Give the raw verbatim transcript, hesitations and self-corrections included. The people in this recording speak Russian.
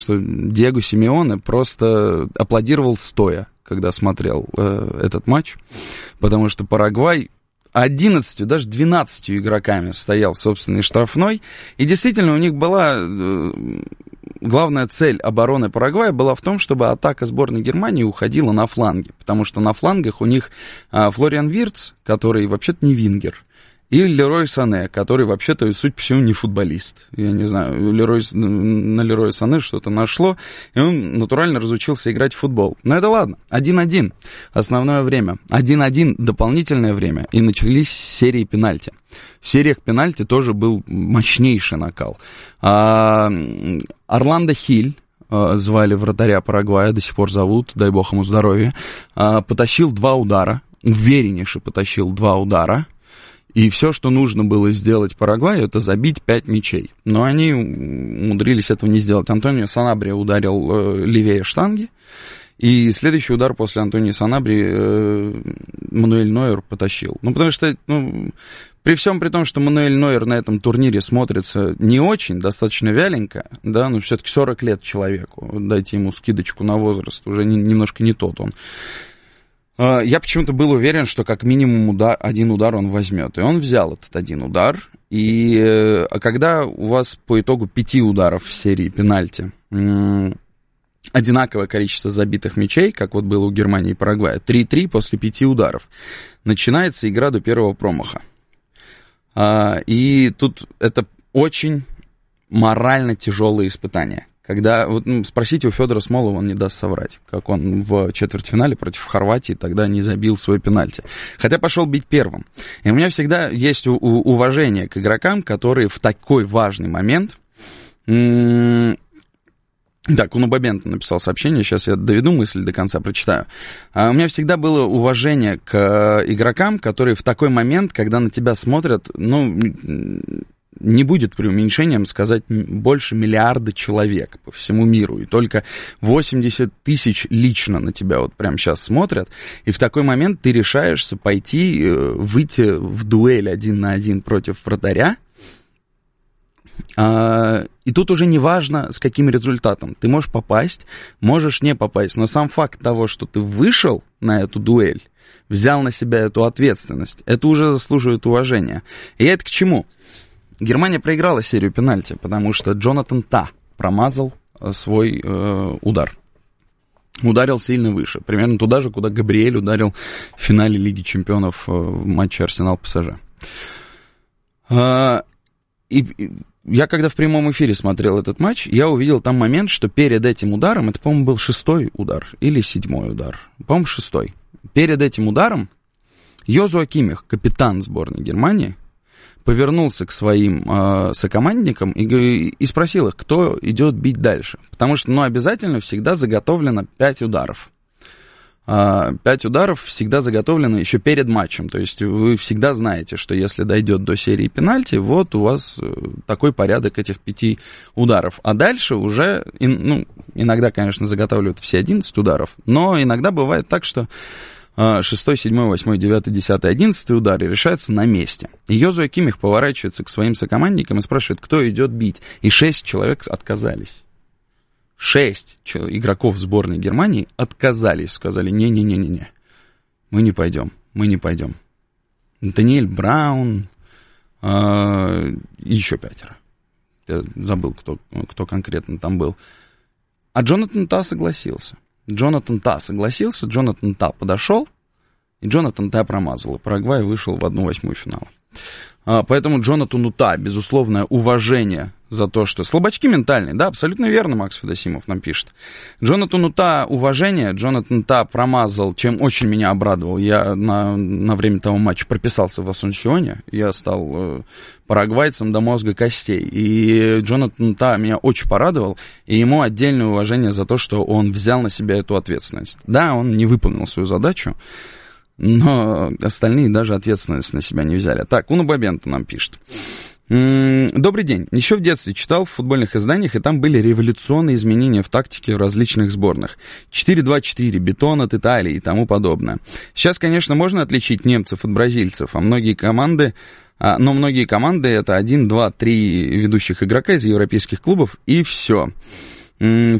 что Диего Симеоне просто аплодировал стоя, когда смотрел э, этот матч, потому что Парагвай одиннадцатью, даже двенадцатью игроками стоял в собственной штрафной, и действительно у них была... Э, главная цель обороны Парагвая была в том, чтобы атака сборной Германии уходила на фланги, потому что на флангах у них э, Флориан Виртц, который вообще-то не вингер, и Лерой Сане, который вообще-то, суть по всему, не футболист. Я не знаю, Лерой, на Лероя Сане что-то нашло, и он натурально разучился играть в футбол. Но это ладно. один-один. Основное время. один-один дополнительное время. И начались серии пенальти. В сериях пенальти тоже был мощнейший накал. А, Орландо Хиль, звали вратаря Парагвая, до сих пор зовут, дай бог ему здоровья, потащил два удара, увереннейше потащил два удара. И все, что нужно было сделать Парагваю, это забить пять мячей. Но они умудрились этого не сделать. Антонио Санабри ударил э, левее штанги. И следующий удар после Антонио Санабри э, Мануэль Нойер потащил. Ну, потому что, ну, при всем при том, что Мануэль Нойер на этом турнире смотрится не очень, достаточно вяленько, да, но все-таки сорок лет человеку. Дайте ему скидочку на возраст, уже не, немножко не тот он. Я почему-то был уверен, что как минимум удар, один удар он возьмет. И он взял этот один удар. И э, когда у вас по итогу пяти ударов в серии пенальти э, одинаковое количество забитых мячей, как вот было у Германии и Парагвая, три-три после пяти ударов, начинается игра до первого промаха. А, и тут это очень морально тяжелое испытание. Когда, вот, ну, спросите у Федора Смолова, он не даст соврать, как он в четвертьфинале против Хорватии тогда не забил свой пенальти. Хотя пошел бить первым. И у меня всегда есть у, у, уважение к игрокам, которые в такой важный момент... М- Так, Куно Бабенто написал сообщение, сейчас я доведу мысль до конца, прочитаю. А у меня всегда было уважение к игрокам, которые в такой момент, когда на тебя смотрят, ну... не будет преуменьшением сказать больше миллиарда человек по всему миру, и только восемьдесят тысяч лично на тебя вот прямо сейчас смотрят, и в такой момент ты решаешься пойти, выйти в дуэль один на один против вратаря, и тут уже не важно, с каким результатом. Ты можешь попасть, можешь не попасть, но сам факт того, что ты вышел на эту дуэль, взял на себя эту ответственность, это уже заслуживает уважения. И это к чему? Германия проиграла серию пенальти, потому что Джонатан Та промазал свой э, удар. Ударил сильно выше, примерно туда же, куда Габриэль ударил в финале Лиги Чемпионов э, в матче Арсенал-ПСЖ. Э, и, и я когда в прямом эфире смотрел этот матч, я увидел там момент, что перед этим ударом, это, по-моему, был шестой удар или седьмой удар, по-моему, шестой. Перед этим ударом Йозуа Кимих, капитан сборной Германии, повернулся к своим э, сокомандникам и, и спросил их, кто идет бить дальше. Потому что, ну, обязательно всегда заготовлено пять ударов. Э, пять ударов всегда заготовлено еще перед матчем. То есть вы всегда знаете, что если дойдет до серии пенальти, вот у вас такой порядок этих пяти ударов. А дальше уже, ну, иногда, конечно, заготавливают все одиннадцать ударов, но иногда бывает так, что шестой, седьмой, восьмой, девятый, десятый, одиннадцатый удары решаются на месте. И Йозуа Кимих поворачивается к своим сокомандникам и спрашивает, кто идет бить. И шесть человек отказались. Шесть игроков сборной Германии отказались. Сказали, не-не-не-не-не, мы не пойдем, мы не пойдем. Даниэль Браун, э, и еще пятеро. Я забыл, кто, кто конкретно там был. А Джонатан Та согласился. Джонатан Та согласился, Джонатан Та подошел, и Джонатан Та промазал. И Парагвай вышел в одну восьмую финала. А, поэтому Джонатану Та, безусловное уважение за то, что... Слабачки ментальные, да, абсолютно верно, Макс Федосимов нам пишет. Джонатану Та уважение, Джонатан Та промазал, чем очень меня обрадовал. Я на, на время того матча прописался в Асунсионе, я стал э, парагвайцем до мозга костей. И Джонатан Та меня очень порадовал, и ему отдельное уважение за то, что он взял на себя эту ответственность. Да, он не выполнил свою задачу, но остальные даже ответственность на себя не взяли. Так, Куно Бабенто нам пишет. Добрый день. Еще в детстве читал в футбольных изданиях, и там были революционные изменения в тактике в различных сборных. четыре два четыре, бетон от Италии и тому подобное. Сейчас, конечно, можно отличить немцев от бразильцев, а многие команды, но многие команды это один, два, три ведущих игрока из европейских клубов, и все. Все